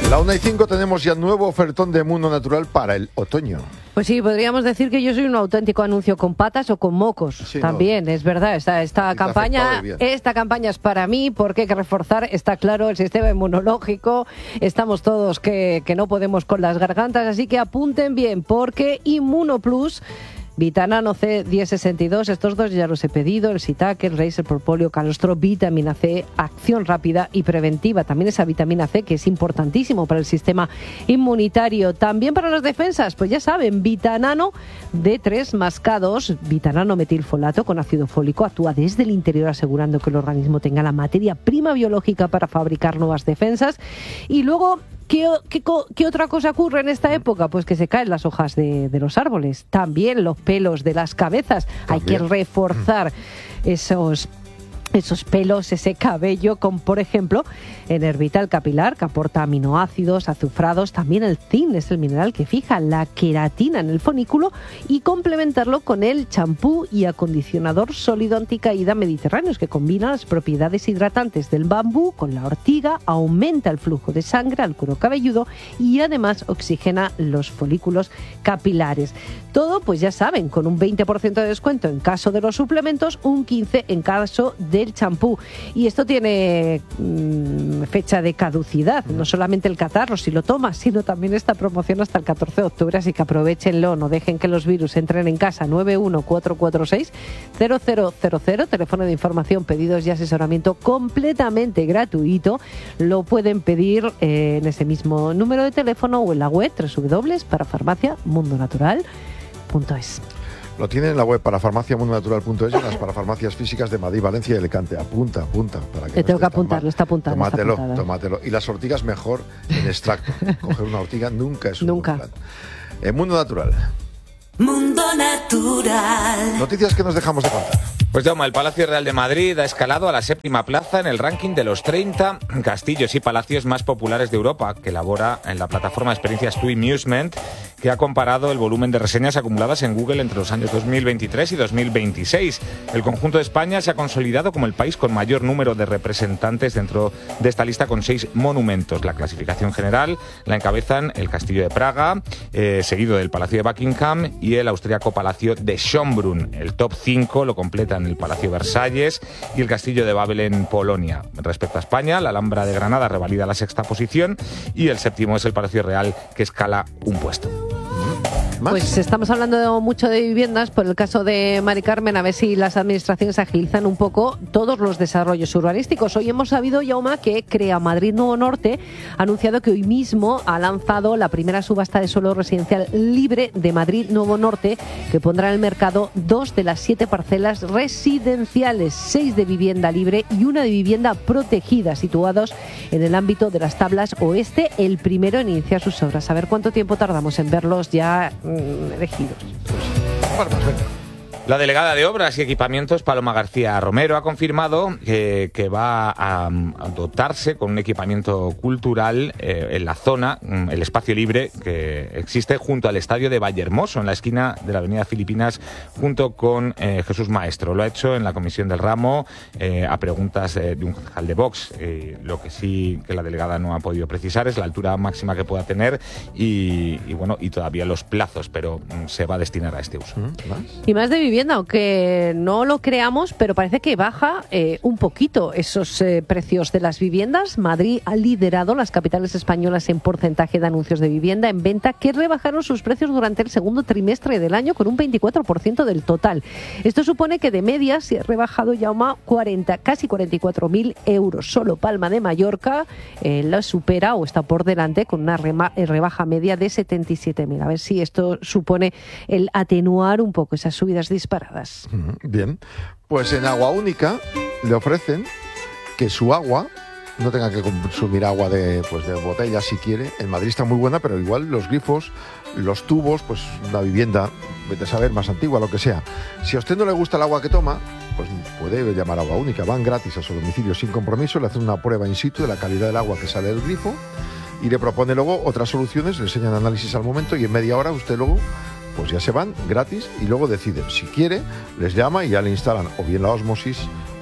La 1:05 tenemos ya nuevo ofertón de Mundo Natural para el otoño. Pues sí, podríamos decir que yo soy un auténtico anuncio con patas o con mocos. Sí, también, no, es verdad. Esta campaña es para mí porque hay que reforzar, está claro, el sistema inmunológico. Estamos todos que no podemos con las gargantas, así que apunten bien porque Inmunoplus, Vitanano C 1062, estos dos ya los he pedido, el Sitaque, el Racer Propóleo, Calostro, vitamina C, acción rápida y preventiva. También esa vitamina C que es importantísimo para el sistema inmunitario. También para las defensas, pues ya saben, Vitanano D3 más K2, Vitanano metilfolato con ácido fólico, actúa desde el interior asegurando que el organismo tenga la materia prima biológica para fabricar nuevas defensas. Y luego, ¿qué otra cosa ocurre en esta época? Pues que se caen las hojas de los árboles, también los pelos de las cabezas. Hay que reforzar esos pelos, ese cabello, con, por ejemplo, Enervital capilar, que aporta aminoácidos, azufrados. También el zinc es el mineral que fija la queratina en el folículo, y complementarlo con el champú y acondicionador sólido anticaída mediterráneos, que combina las propiedades hidratantes del bambú con la ortiga, aumenta el flujo de sangre al cuero cabelludo y además oxigena los folículos capilares. Todo, pues ya saben, con un 20% de descuento en caso de los suplementos, un 15% en caso del champú. Y esto tiene fecha de caducidad, no solamente el catarro si lo tomas, sino también esta promoción hasta el 14 de octubre, así que aprovechenlo, no dejen que los virus entren en casa. 914460000, teléfono de información, pedidos y asesoramiento completamente gratuito. Lo pueden pedir en ese mismo número de teléfono o en la web www.parafarmaciamundonatural.es. Lo tienen en la web parafarmaciamundonatural.es y en las parafarmacias físicas de Madrid, Valencia y Alicante. Apunta. Para que tengo que apuntarlo, está apuntado. Tómatelo. Y las ortigas mejor en extracto. Coger una ortiga nunca es un buen plan. Mundo Natural. Mundo Natural. Noticias que nos dejamos de contar. Pues Jaume, el Palacio Real de Madrid ha escalado a la 7ª plaza en el ranking de los 30 castillos y palacios más populares de Europa, que elabora en la plataforma de experiencias TUI-Musement, que ha comparado el volumen de reseñas acumuladas en Google entre los años 2023 y 2026. El conjunto de España se ha consolidado como el país con mayor número de representantes dentro de esta lista, con 6 monumentos. La clasificación general la encabezan el Castillo de Praga, seguido del Palacio de Buckingham y el austriaco Palacio de Schönbrunn. El top 5 lo completan el Palacio Versalles y el Castillo de Babel en Polonia. Respecto a España, la Alhambra de Granada revalida la 6ª posición y el 7º es el Palacio Real, que escala un puesto. Pues estamos hablando mucho de viviendas. Por el caso de Mari Carmen, a ver si las administraciones agilizan un poco todos los desarrollos urbanísticos. Hoy hemos sabido, Jaume, que Crea Madrid Nuevo Norte ha anunciado que hoy mismo ha lanzado la primera subasta de suelo residencial libre de Madrid Nuevo Norte, que pondrá en el mercado 2 de las 7 parcelas residenciales, 6 de vivienda libre y 1 de vivienda protegida, situados en el ámbito de las Tablas Oeste, el primero en iniciar sus obras. A ver cuánto tiempo tardamos en verlos ya elegidos. La delegada de Obras y Equipamientos, Paloma García Romero, ha confirmado que va a dotarse con un equipamiento cultural en la zona, el espacio libre que existe junto al estadio de Vallehermoso, en la esquina de la avenida Filipinas, junto con Jesús Maestro. Lo ha hecho en la comisión del ramo a preguntas de un concejal de Vox. Lo que sí que la delegada no ha podido precisar es la altura máxima que pueda tener y todavía los plazos, pero se va a destinar a este uso. Y más de vivienda, aunque no lo creamos, pero parece que baja un poquito esos precios de las viviendas. Madrid ha liderado las capitales españolas en porcentaje de anuncios de vivienda en venta, que rebajaron sus precios durante el segundo trimestre del año con un 24% del total. Esto supone que de media se ha rebajado ya casi 44.000 euros. Solo Palma de Mallorca la supera o está por delante con una rebaja media de 77.000. A ver si esto supone el atenuar un poco esas subidas disparadas. Bien, pues en Agua Única le ofrecen que su agua no tenga que consumir agua de botella si quiere. En Madrid está muy buena, pero igual los grifos, los tubos, pues una vivienda, vete a saber, más antigua, lo que sea. Si a usted no le gusta el agua que toma, pues puede llamar a Agua Única. Van gratis a su domicilio sin compromiso, le hacen una prueba in situ de la calidad del agua que sale del grifo y le propone luego otras soluciones, le enseñan análisis al momento y en media hora usted luego pues ya se van gratis y luego deciden. Si quiere, les llama y ya le instalan o bien la ósmosis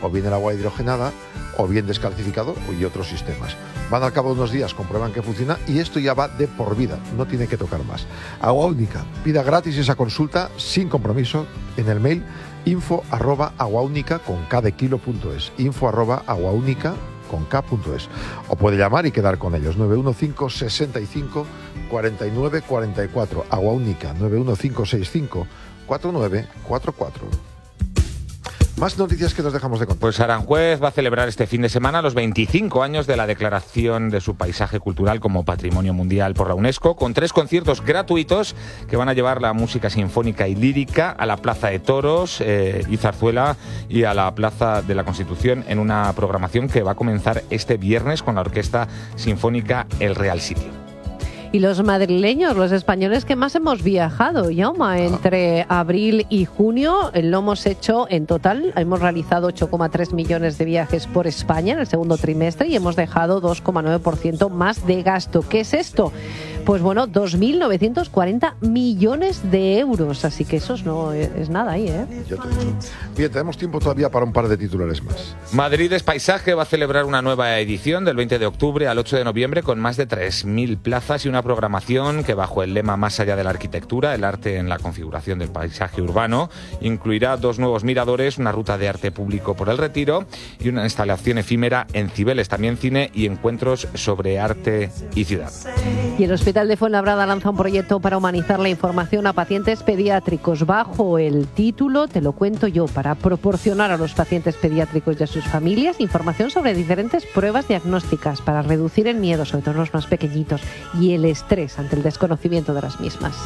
o bien el agua hidrogenada, o bien descalcificado y otros sistemas. Van al cabo de unos días, comprueban que funciona y esto ya va de por vida, no tiene que tocar más. Agua Única, pida gratis esa consulta sin compromiso en el mail info@aguaunica con k de kilo.es, info@aguaunica con k.es, o puede llamar y quedar con ellos 915 65 49 44, Agua Única 915 65 49 44. Más noticias que nos dejamos de contar. Pues Aranjuez va a celebrar este fin de semana los 25 años de la declaración de su paisaje cultural como Patrimonio Mundial por la UNESCO, con 3 conciertos gratuitos que van a llevar la música sinfónica y lírica a la Plaza de Toros y Zarzuela y a la Plaza de la Constitución, en una programación que va a comenzar este viernes con la Orquesta Sinfónica El Real Sitio. Y los madrileños, los españoles que más hemos viajado, Jaume, entre abril y junio lo hemos hecho en total, hemos realizado 8,3 millones de viajes por España en el segundo trimestre y hemos dejado 2,9% más de gasto. ¿Qué es esto? Pues bueno, 2.940 millones de euros, así que eso no es nada ahí, ¿eh? Bien, tenemos tiempo todavía para un par de titulares más. Madrid es Paisaje va a celebrar una nueva edición del 20 de octubre al 8 de noviembre con más de 3.000 plazas y una programación que, bajo el lema Más allá de la arquitectura, el arte en la configuración del paisaje urbano, incluirá 2 nuevos miradores, una ruta de arte público por el Retiro y una instalación efímera en Cibeles, también cine y encuentros sobre arte y ciudad. Y el Hospital de Fuenlabrada lanza un proyecto para humanizar la información a pacientes pediátricos bajo el título Te lo cuento yo, para proporcionar a los pacientes pediátricos y a sus familias información sobre diferentes pruebas diagnósticas para reducir el miedo, sobre todo los más pequeñitos, y el estrés ante el desconocimiento de las mismas.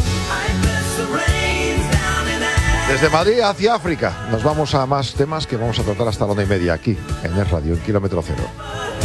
Desde Madrid hacia África nos vamos a más temas que vamos a tratar hasta la 1:30 aquí en Es Radio, en Kilómetro Cero.